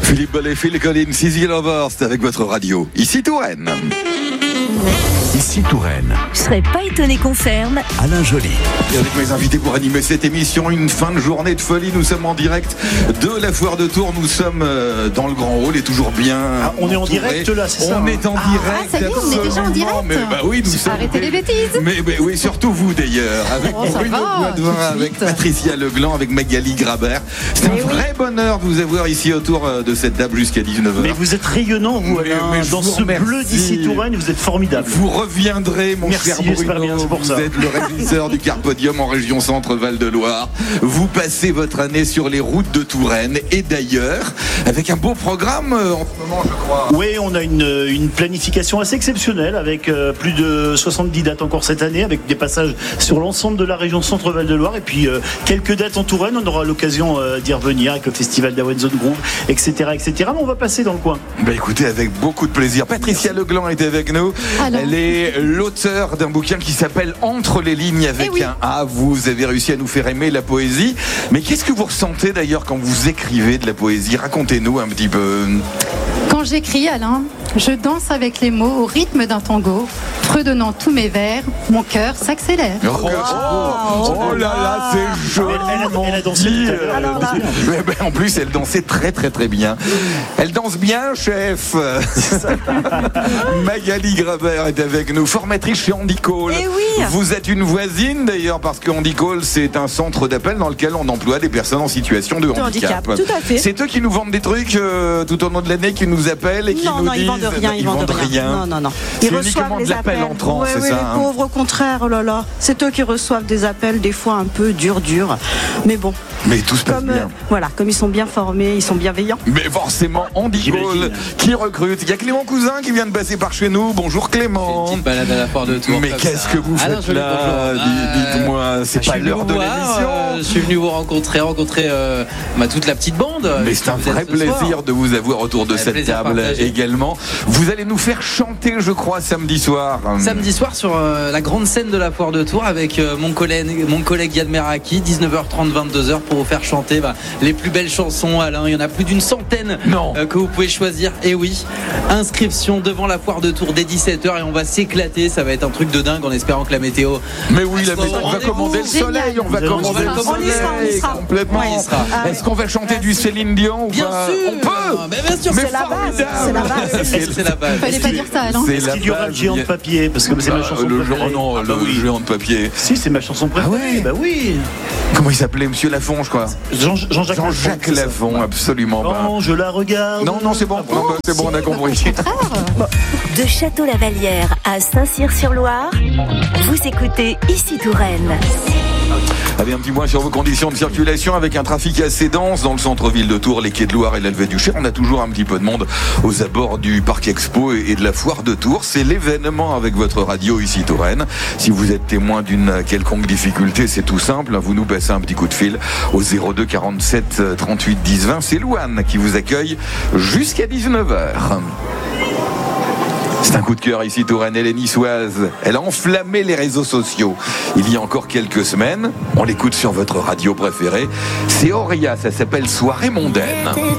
Philippe Bollet, Phil Collins, Easy Lovers, c'est avec votre radio. Ici Touraine. Ici Touraine. Je serais pas étonné qu'on ferme. Alain Joly. Et avec mes invités pour animer cette émission, une fin de journée de folie. Nous sommes en direct de la foire de Tours. Nous sommes dans le grand hall et toujours bien. On est en direct là, c'est ça. On est en direct. Ça y est, on est déjà en direct. Mais oui, nous sommes. Arrêtez les bêtises. Mais oui, surtout vous d'ailleurs. Avec Bruno Poitvin, avec Patricia Legland, avec Magali Grabert. C'est un vrai bonheur de vous avoir ici autour de cette table jusqu'à 19h. Mais vous êtes rayonnant, vous, Alain. Dans ce bleu d'ici Touraine, vous êtes formidable. Vous reviendrez, mon cher Bruno. Bien, c'est pour ça. Vous êtes le régisseur du Carpodium en région Centre Val-de-Loire. Vous passez votre année sur les routes de Touraine et d'ailleurs, avec un beau programme en ce moment, je crois. Oui, on a une planification assez exceptionnelle avec plus de 70 dates encore cette année, avec des passages sur l'ensemble de la région Centre Val-de-Loire et puis quelques dates en Touraine. On aura l'occasion d'y revenir avec le festival d'Awen Zone Groove, etc., etc. Mais on va passer dans le coin. Écoutez, avec beaucoup de plaisir. Patricia Legland est avec nous. Alors. Elle est l'auteur d'un bouquin qui s'appelle Entre les lignes avec un A. Vous avez réussi à nous faire aimer la poésie. Mais qu'est-ce que vous ressentez d'ailleurs quand vous écrivez de la poésie? Racontez-nous un petit peu. Quand j'écris, Alain, je danse avec les mots au rythme d'un tango, fredonnant tous mes vers, mon cœur s'accélère. Oh là là, c'est joli. Elle a dansé tout à l'heure. En plus, elle dansait très très très bien. Elle danse bien, chef. Magali Grabert est avec nous, formatrice chez Andy Cole. Eh oui. Vous êtes une voisine d'ailleurs, parce que Andy Cole, c'est un centre d'appel dans lequel on emploie des personnes en situation de handicap. Tout à fait. C'est eux qui nous vendent des trucs tout au long de l'année, qui nous appellent et qui nous disent... Non, ils vendent rien, ils vendent rien. Non. C'est Ils reçoivent uniquement de les l'appel appels. entrant, c'est oui, ça, les pauvres, au contraire, oh là là. C'est eux qui reçoivent des appels, des fois un peu durs. Mais bon. Mais tout se passe bien. Comme ils sont bien formés, ils sont bienveillants. Mais forcément, Andy Cole qui recrute. Il y a Clément Cousin qui vient de passer par chez nous. Bonjour Clément. Une petite balade à la foire de Tours. Mais qu'est-ce que vous faites là? Dites-moi, c'est pas l'heure de l'émission. Je suis venu vous rencontrer toute la petite bande. Mais c'est un vrai plaisir de vous avoir autour de cette table également. Vous allez nous faire chanter, je crois, samedi soir. Samedi soir sur la grande scène de la foire de Tours avec mon collègue Yann Meraki, 19h30, 22h, pour vous faire chanter les plus belles chansons, Alain. Il y en a plus d'une centaine que vous pouvez choisir. Et oui, inscription devant la foire de Tours dès 17h et on va s'éclater. Ça va être un truc de dingue en espérant que la météo. Mais oui, on va commander le soleil. On va commander le soleil complètement. Est-ce qu'on va chanter du Céline Dion ou bien pas? sûr. On peut. Bien sûr, c'est la base. C'est la base. C'est la base. Fallait pas dire ça, Alain. Est-ce qu'il y aura le géant de papier? Parce que c'est ma chanson préférée. Le géant de papier. Si, c'est ma chanson préférée. Oui. Comment il s'appelait? Monsieur Lafont, je crois. Jean-Jacques Lafont, absolument. Quand je la regarde. Non, c'est bon. C'est bon, on a compris. De Château-Lavalière à Saint-Cyr-sur-Loire, vous écoutez Ici Touraine. Allez, un petit point sur vos conditions de circulation avec un trafic assez dense dans le centre-ville de Tours, les quais de Loire et la levée du Cher. On a toujours un petit peu de monde aux abords du Parc Expo et de la foire de Tours. C'est l'événement avec votre radio Ici Touraine. Si vous êtes témoin d'une quelconque difficulté, c'est tout simple. Vous nous passez un petit coup de fil au 02 47 38 10 20. C'est Louane qui vous accueille jusqu'à 19h. C'est un coup de cœur ici, Touraine. Elle est niçoise. Elle a enflammé les réseaux sociaux il y a encore quelques semaines. On l'écoute sur votre radio préférée. C'est Auria, ça s'appelle Soirée mondaine.